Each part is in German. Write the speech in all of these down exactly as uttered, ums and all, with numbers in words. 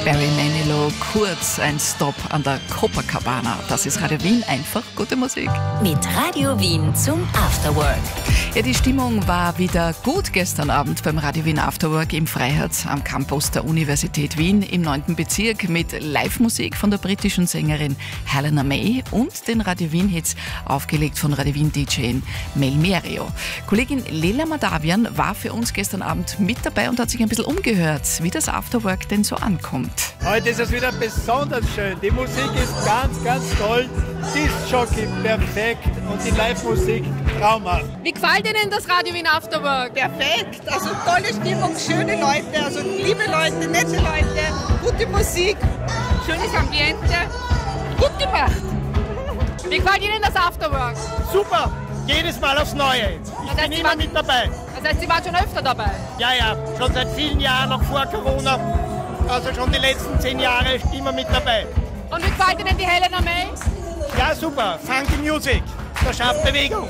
Barry Manilow, kurz ein Stop an der Copacabana. Das ist Radio Wien, einfach gute Musik. Mit Radio Wien zum Afterwork. Ja, die Stimmung war wieder gut gestern Abend beim Radio Wien Afterwork im Freiherz am Campus der Universität Wien im neunten Bezirk mit Live-Musik von der britischen Sängerin Helena May und den Radio Wien-Hits aufgelegt von Radio Wien-D J Mel Merio. Kollegin Lela Madavian war für uns gestern Abend mit dabei und hat sich ein bisschen umgehört, wie das Afterwork denn so ankommt. Heute ist es wieder besonders schön. Die Musik ist ganz, ganz toll. Disc-Jockey perfekt und die Live-Musik traumhaft. Wie gefällt Ihnen das Radio Wien Afterwork? Perfekt, also tolle Stimmung, schöne Leute, also liebe Leute, nette Leute, gute Musik. Schönes Ambiente. Gut gemacht. Wie gefällt Ihnen das Afterwork? Super, jedes Mal aufs Neue. Ich Das heißt, bin Sie immer waren- mit dabei. Das heißt, Sie waren schon öfter dabei. Ja, ja, schon seit vielen Jahren, noch vor Corona. Also schon die letzten zehn Jahre immer mit dabei. Und wie gefällt Ihnen die Helena May? Ja, super, Funky Music, da schafft Bewegung.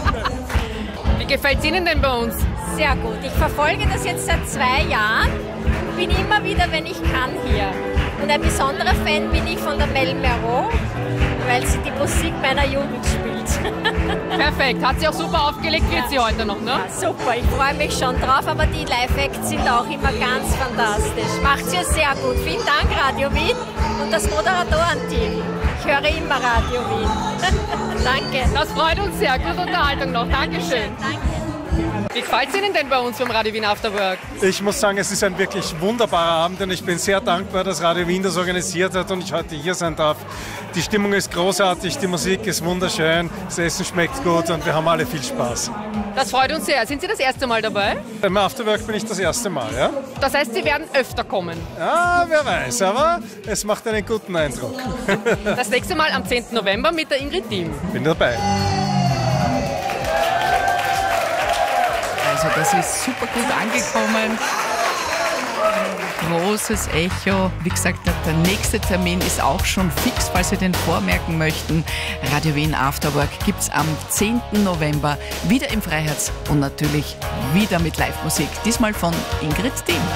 Wie gefällt es Ihnen denn bei uns? Sehr gut. Ich verfolge das jetzt seit zwei Jahren. Bin immer wieder, wenn ich kann, hier. Und ein besonderer Fan bin ich von der Mel Merio, weil sie die Musik meiner Jugend spielt. Perfekt. Hat sie auch super aufgelegt, wird sie heute noch, ne? Super, ich freue mich schon drauf, aber die Live-Acts sind auch immer ganz fantastisch. Macht sie sehr gut. Vielen Dank, Radio Wien und das Moderatorenteam. Ich höre immer Radio Wien. Danke. Das freut uns sehr. Gute Unterhaltung noch. Dankeschön. Danke. Wie gefällt es Ihnen denn bei uns beim Radio Wien Afterwork? Ich muss sagen, es ist ein wirklich wunderbarer Abend und ich bin sehr dankbar, dass Radio Wien das organisiert hat und ich heute hier sein darf. Die Stimmung ist großartig, die Musik ist wunderschön, das Essen schmeckt gut und wir haben alle viel Spaß. Das freut uns sehr. Sind Sie das erste Mal dabei? Beim Afterwork bin ich das erste Mal, ja? Das heißt, Sie werden öfter kommen. Ja, wer weiß, aber es macht einen guten Eindruck. Das nächste Mal am zehnten November mit der Ingrid Diem. Bin dabei. Also das ist super gut angekommen. Großes Echo. Wie gesagt, der nächste Termin ist auch schon fix, falls Sie den vormerken möchten. Radio Wien Afterwork gibt es am zehnten November wieder im Freiherz und natürlich wieder mit Live-Musik. Diesmal von Ingrid Diem.